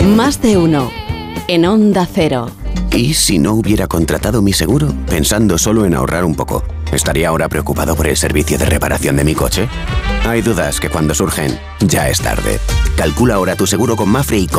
Más de uno. En Onda Cero. ¿Y si no hubiera contratado mi seguro? Pensando solo en ahorrar un poco. ¿Estaría ahora preocupado por el servicio de reparación de mi coche? Hay dudas que cuando surgen, ya es tarde. Calcula ahora tu seguro con Mapfre y